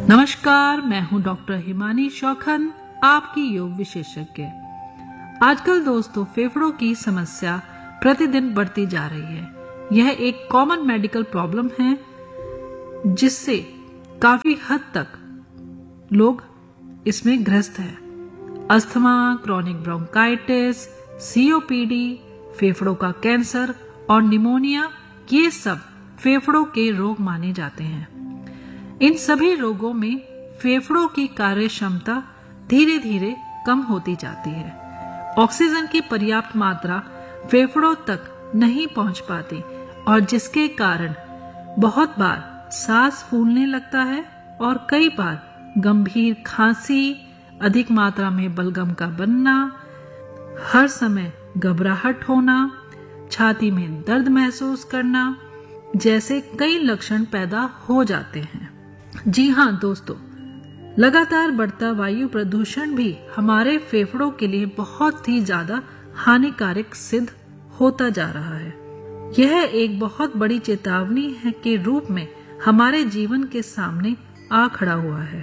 नमस्कार, मैं हूं डॉक्टर हिमानी शौखन, आपकी योग विशेषज्ञ। आजकल दोस्तों फेफड़ों की समस्या प्रतिदिन बढ़ती जा रही है। यह एक कॉमन मेडिकल प्रॉब्लम है जिससे काफी हद तक लोग इसमें ग्रस्त हैं। अस्थमा, क्रॉनिक ब्रोंकाइटिस, सीओपीडी, फेफड़ों का कैंसर और निमोनिया, ये सब फेफड़ों के रोग माने जाते हैं। इन सभी रोगों में फेफड़ों की कार्य क्षमता धीरे धीरे कम होती जाती है। ऑक्सीजन की पर्याप्त मात्रा फेफड़ों तक नहीं पहुंच पाती और जिसके कारण बहुत बार सांस फूलने लगता है और कई बार गंभीर खांसी, अधिक मात्रा में बलगम का बनना, हर समय घबराहट होना, छाती में दर्द महसूस करना जैसे कई लक्षण पैदा हो जाते हैं। जी हाँ दोस्तों, लगातार बढ़ता वायु प्रदूषण भी हमारे फेफड़ों के लिए बहुत ही ज्यादा हानिकारक सिद्ध होता जा रहा है। यह एक बहुत बड़ी चेतावनी है के रूप में हमारे जीवन के सामने आ खड़ा हुआ है।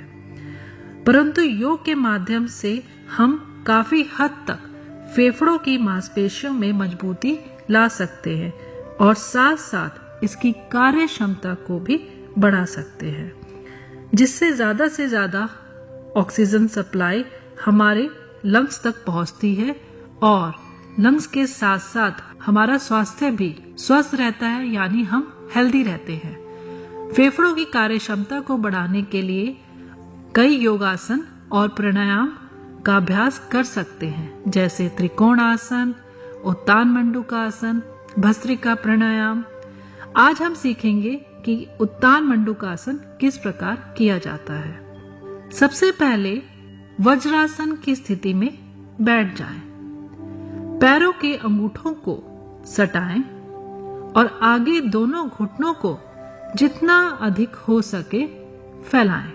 परंतु योग के माध्यम से हम काफी हद तक फेफड़ों की मांसपेशियों में मजबूती ला सकते हैं और साथ साथ इसकी कार्य क्षमता को भी बढ़ा सकते हैं, जिससे ज्यादा से ज्यादा ऑक्सीजन सप्लाई हमारे लंग्स तक पहुंचती है और लंग्स के साथ साथ हमारा स्वास्थ्य भी स्वस्थ रहता है, यानी हम हेल्दी रहते हैं। फेफड़ों की कार्य क्षमता को बढ़ाने के लिए कई योगासन और प्राणायाम का अभ्यास कर सकते हैं, जैसे त्रिकोण आसन, उत्तान मंडूकासन, भस्त्रिका प्राणायाम। आज हम सीखेंगे कि उत्तान मंडूकासन किस प्रकार किया जाता है। सबसे पहले वज्रासन की स्थिति में बैठ जाएं। पैरों के अंगूठों को सटाएं और आगे दोनों घुटनों को जितना अधिक हो सके फैलाएं।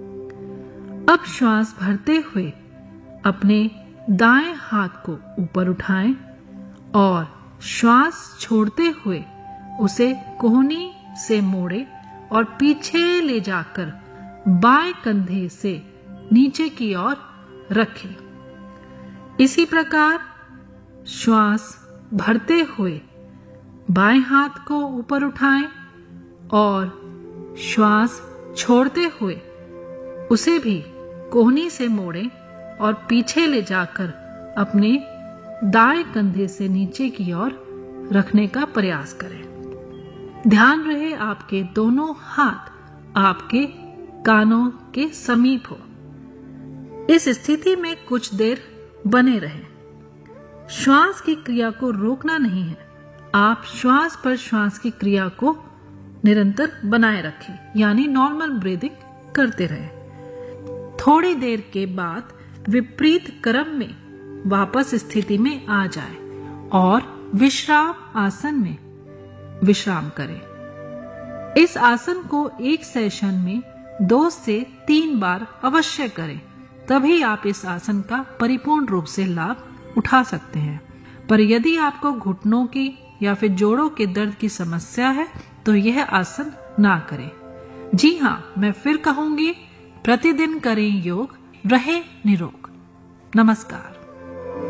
अब श्वास भरते हुए अपने दाएं हाथ को ऊपर उठाएं और श्वास छोड़ते हुए उसे कोहनी से मोड़े और पीछे ले जाकर बाएं कंधे से नीचे की ओर रखें। इसी प्रकार श्वास भरते हुए बाएं हाथ को ऊपर उठाएं और श्वास छोड़ते हुए उसे भी कोहनी से मोड़ें और पीछे ले जाकर अपने दाएं कंधे से नीचे की ओर रखने का प्रयास करें। ध्यान रहे आपके दोनों हाथ आपके कानों के समीप हो। इस स्थिति में कुछ देर बने रहें। श्वास की क्रिया को रोकना नहीं है, आप श्वास पर श्वास की क्रिया को निरंतर बनाए रखें, यानी नॉर्मल ब्रीदिंग करते रहें। थोड़ी देर के बाद विपरीत क्रम में वापस स्थिति में आ जाए और विश्राम आसन में विश्राम करें। इस आसन को एक सेशन में 2 से 3 बार अवश्य करें, तभी आप इस आसन का परिपूर्ण रूप से लाभ उठा सकते हैं। पर यदि आपको घुटनों की या फिर जोड़ों के दर्द की समस्या है तो यह आसन ना करें। जी हाँ, मैं फिर कहूंगी, प्रतिदिन करें योग, रहे निरोग। नमस्कार।